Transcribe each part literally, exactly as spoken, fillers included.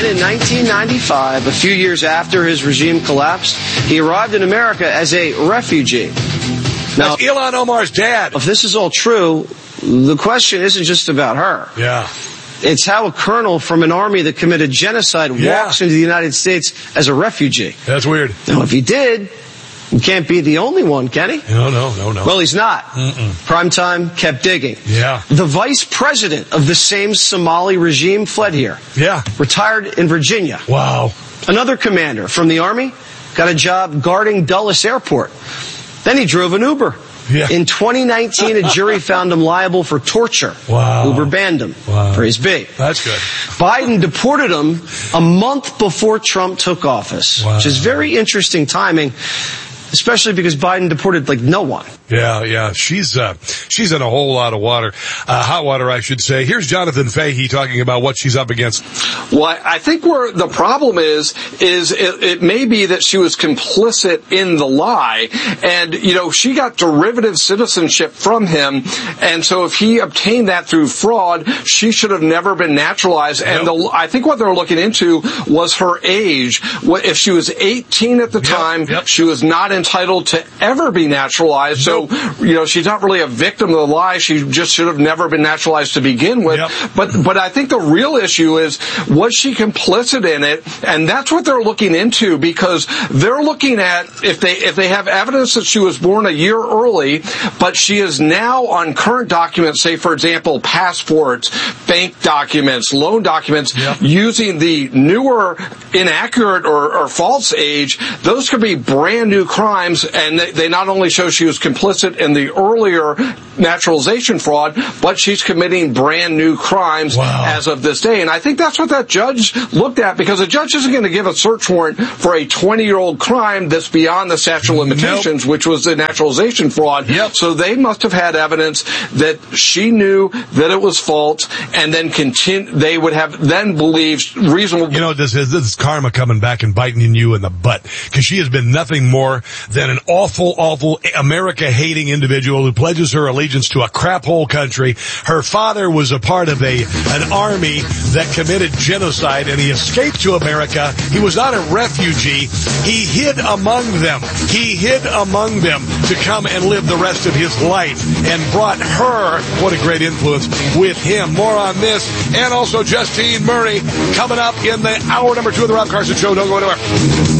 in nineteen ninety-five, a few years after his regime collapsed, he arrived in America as a refugee. Now, that's Ilhan Omar's dad. If this is all true, the question isn't just about her. Yeah. It's how a colonel from an army that committed genocide yeah. walks into the United States as a refugee. That's weird. Now, if he did, he can't be the only one, can he? No, no, no, no. Well, he's not. Mm-mm. Primetime kept digging. Yeah. The vice president of the same Somali regime fled here. Yeah. Retired in Virginia. Wow. Another commander from the Army got a job guarding Dulles Airport. Then he drove an Uber. Yeah. In twenty nineteen, a jury found him liable for torture. Wow. Uber banned him. Wow. Praise be. That's good. Biden deported him a month before Trump took office, wow. which is very interesting timing, especially because Biden deported like no one. Yeah, yeah. She's uh, she's in a whole lot of water. Uh, hot water, I should say. Here's Jonathan Fahey talking about what she's up against. Well, I think where the problem is, is it, it may be that she was complicit in the lie. And, you know, she got derivative citizenship from him. And so if he obtained that through fraud, she should have never been naturalized. And nope. the, I think what they're looking into was her age. If she was eighteen at the yep, time, yep. she was not entitled to ever be naturalized. So, you know, she's not really a victim of the lie. She just should have never been naturalized to begin with. Yep. But, but I think the real issue is, was she complicit in it? And that's what they're looking into, because they're looking at if they, if they have evidence that she was born a year early, but she is now on current documents, say, for example, passports, bank documents, loan documents, yep. using the newer, inaccurate or, or false age, those could be brand new crimes. And they, they not only show she was complicit in the earlier naturalization fraud, but she's committing brand new crimes wow. as of this day. And I think that's what that judge looked at, because a judge isn't going to give a search warrant for a twenty-year-old crime that's beyond the statute of limitations, nope. which was the naturalization fraud. Yep. So they must have had evidence that she knew that it was false, and then continue, they would have then believed reasonable. You know, this is, this is karma coming back and biting you in the butt, because she has been nothing more than an awful, awful America-hating individual who pledges her allegiance to a crap-hole country. Her father was a part of a an army that committed genocide, and he escaped to America. He was not a refugee. He hid among them. He hid among them to come and live the rest of his life, and brought her, what a great influence, with him. More on this, and also Justine Murray, coming up in the hour number two of the Rob Carson Show. Don't go anywhere.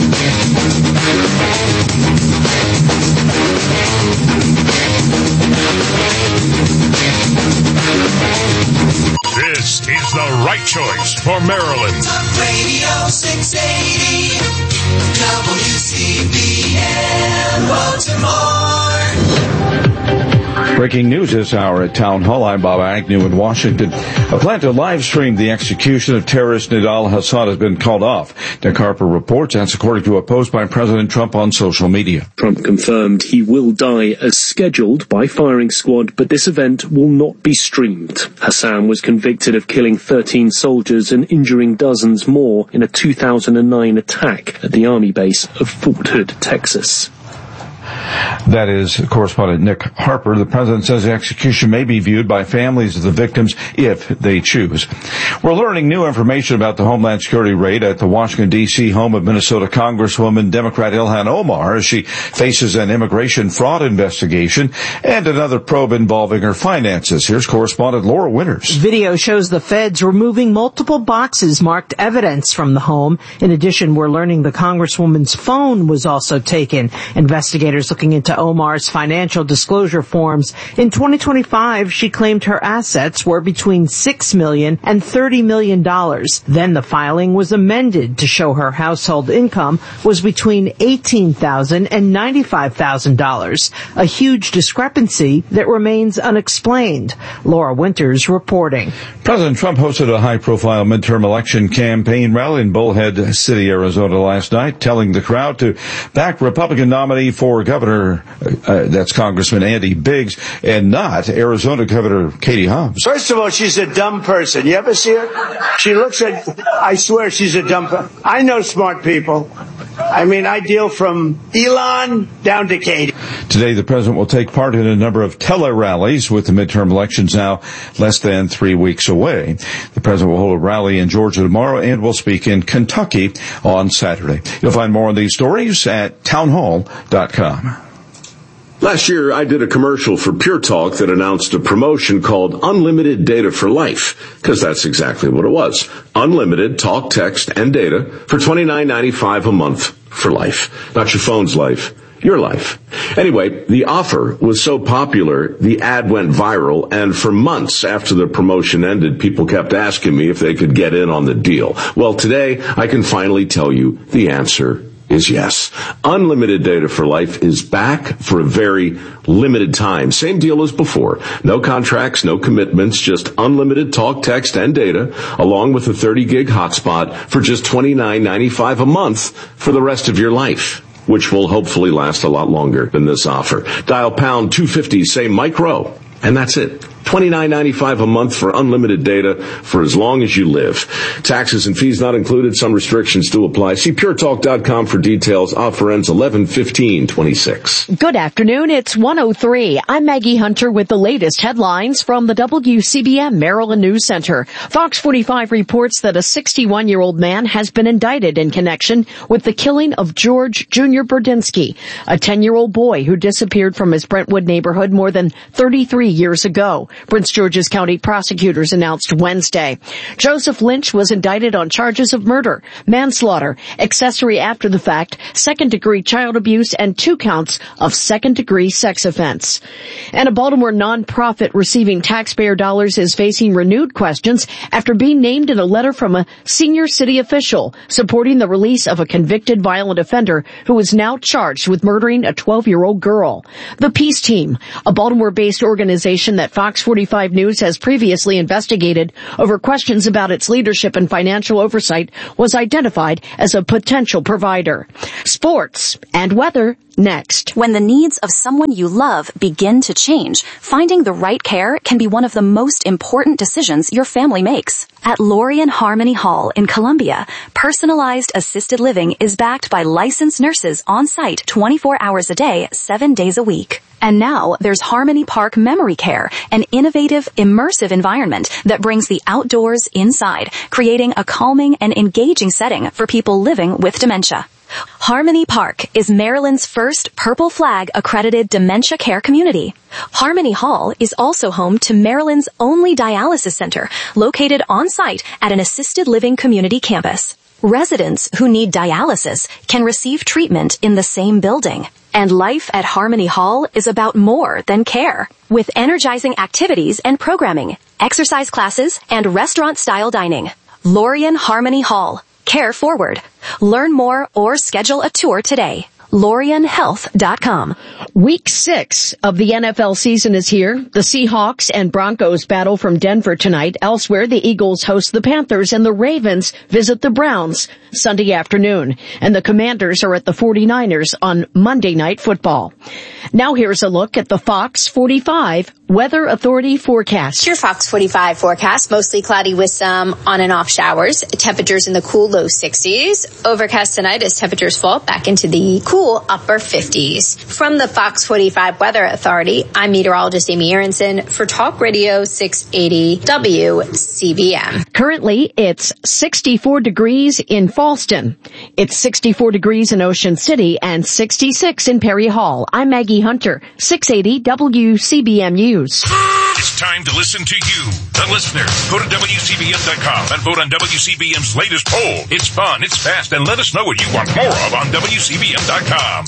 This is the right choice for Maryland. Talk Radio six eighty W C B N Baltimore. Breaking news this hour at Town Hall. I'm Bob Agnew in Washington. A plan to live stream the execution of terrorist Nidal Hasan has been called off. Nick Harper reports that's according to a post by President Trump on social media. Trump confirmed he will die as scheduled by firing squad, but this event will not be streamed. Hassan was convicted of killing thirteen soldiers and injuring dozens more in a two thousand nine attack at the Army base of Fort Hood, Texas. That is correspondent Nick Harper. The president says the execution may be viewed by families of the victims if they choose. We're learning new information about the Homeland Security raid at the Washington, D C home of Minnesota Congresswoman Democrat Ilhan Omar as she faces an immigration fraud investigation and another probe involving her finances. Here's correspondent Laura Winters. Video shows the feds removing multiple boxes marked evidence from the home. In addition, we're learning the Congresswoman's phone was also taken. Investigators looking into Omar's financial disclosure forms. In twenty twenty-five, she claimed her assets were between six million dollars and thirty million dollars. Then the filing was amended to show her household income was between eighteen thousand dollars and ninety-five thousand dollars. A huge discrepancy that remains unexplained. Laura Winters reporting. President Trump hosted a high-profile midterm election campaign rally in Bullhead City, Arizona last night, telling the crowd to back Republican nominee for governor, uh, that's Congressman Andy Biggs, and not Arizona Governor Katie Hobbs. First of all, she's a dumb person. You ever see her? She looks at, I swear she's a dumb person. I know smart people. I mean, I deal from Elon down to Katie. Today, the president will take part in a number of tele-rallies with the midterm elections now less than three weeks away. The president will hold a rally in Georgia tomorrow and will speak in Kentucky on Saturday. You'll find more on these stories at townhall dot com. Last year, I did a commercial for Pure Talk that announced a promotion called Unlimited Data for Life, because that's exactly what it was. Unlimited talk, text, and data for twenty-nine ninety-five a month for life. Not your phone's life, your life. Anyway, the offer was so popular, the ad went viral, and for months after the promotion ended, people kept asking me if they could get in on the deal. Well, today, I can finally tell you the answer is yes. Unlimited Data for Life is back for a very limited time. Same deal as before. No contracts, no commitments, just unlimited talk, text, and data, along with a thirty gig hotspot for just twenty-nine ninety-five a month for the rest of your life, which will hopefully last a lot longer than this offer. Dial pound two fifty, say micro, and that's it. twenty-nine ninety-five a month for unlimited data for as long as you live. Taxes and fees not included. Some restrictions do apply. See pure talk dot com for details. Offer ends eleven fifteen twenty-six. Good afternoon. It's one oh three. I'm Maggie Hunter with the latest headlines from the W C B M Maryland News Center. Fox forty-five reports that a sixty-one-year-old man has been indicted in connection with the killing of George Junior Burdinsky, a ten-year-old boy who disappeared from his Brentwood neighborhood more than thirty-three years ago. Prince George's County prosecutors announced Wednesday. Joseph Lynch was indicted on charges of murder, manslaughter, accessory after the fact, second-degree child abuse, and two counts of second-degree sex offense. And a Baltimore nonprofit receiving taxpayer dollars is facing renewed questions after being named in a letter from a senior city official supporting the release of a convicted violent offender who is now charged with murdering a twelve-year-old girl. The Peace Team, a Baltimore-based organization that Fox forty-five News has previously investigated over questions about its leadership and financial oversight, was identified as a potential provider. Sports and weather next. When the needs of someone you love begin to change, finding the right care can be one of the most important decisions your family makes. At Lorien Harmony Hall in Columbia, personalized assisted living is backed by licensed nurses on site twenty-four hours a day, seven days a week. And now there's Harmony Park Memory Care, an innovative, immersive environment that brings the outdoors inside, creating a calming and engaging setting for people living with dementia. Harmony Park is Maryland's first Purple Flag accredited dementia care community. Harmony Hall is also home to Maryland's only dialysis center, located on site at an assisted living community campus. Residents who need dialysis can receive treatment in the same building. And life at Harmony Hall is about more than care. With energizing activities and programming, exercise classes, and restaurant-style dining. Lorien Harmony Hall. Care forward. Learn more or schedule a tour today. Lorien Health dot com. Week six of the N F L season is here. The Seahawks and Broncos battle from Denver tonight. Elsewhere, the Eagles host the Panthers and the Ravens visit the Browns Sunday afternoon. And the Commanders are at the forty-niners on Monday Night Football. Now here's a look at the Fox forty-five Weather Authority forecast. Your Fox forty-five forecast, mostly cloudy with some on and off showers. Temperatures in the cool low sixties. Overcast tonight as temperatures fall back into the cool upper fifties. From the Fox forty-five Weather Authority, I'm meteorologist Amy Aronson for Talk Radio six eighty W C B M. Currently, it's sixty-four degrees in Fallston. It's sixty-four degrees in Ocean City and sixty-six in Perry Hall. I'm Maggie Hunter, six eighty W C B M News. It's time to listen to you, the listener. Go to W C B M dot com and vote on W C B M's latest poll. It's fun, it's fast, and let us know what you want more of on W C B M dot com.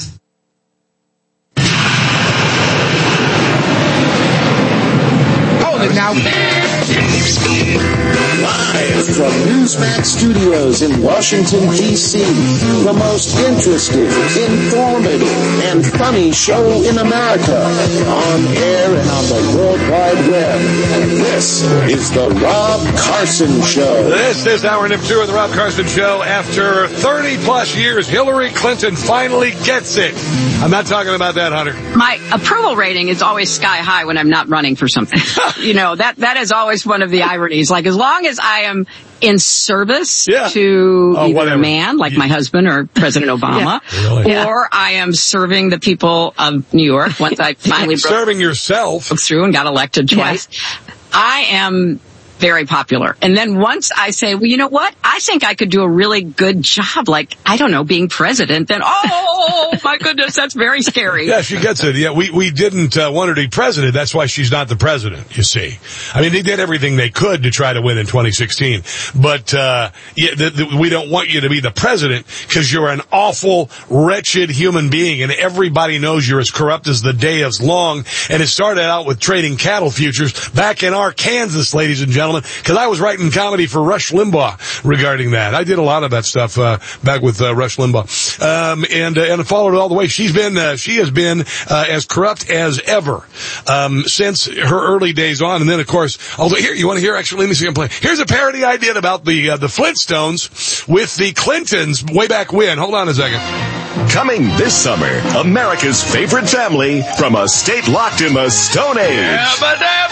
Hold it now. Live from Newsmax Studios in Washington, D C, the most interesting, informative, and funny show in America, on air and on the World Wide Web. This is the Rob Carson Show. This is hour number two of the Rob Carson Show. After thirty plus years, Hillary Clinton finally gets it. I'm not talking about that, Hunter. My approval rating is always sky high when I'm not running for something. You know, that that is always one of the ironies. Like, as long as I am in service Yeah. to Oh, either whatever. a man, like my husband or President Obama, Really? Yeah. or I am serving the people of New York once I finally broke Serving yourself. through and got elected twice. I am very popular. And then once I say, well, you know what? I think I could do a really good job, like, I don't know, being president, then, oh, my goodness, that's very scary. Yeah, she gets it. Yeah, we, we didn't uh, want her to be president. That's why she's not the president, you see. I mean, they did everything they could to try to win in twenty sixteen. But uh, yeah, the, the, we don't want you to be the president because you're an awful, wretched human being, and everybody knows you're as corrupt as the day is long. And it started out with trading cattle futures back in Arkansas, ladies and gentlemen, because I was writing comedy for Rush Limbaugh regarding that. I did a lot of that stuff uh, back with uh, Rush Limbaugh, um, and uh, and followed it all the way. She's been uh, she has been uh, as corrupt as ever um, since her early days on. And then, of course, although here you want to hear actually, let me see him play. Here's a parody I did about the uh, the Flintstones with the Clintons way back when. Hold on a second. Coming this summer, America's favorite family from a state locked in the Stone Age.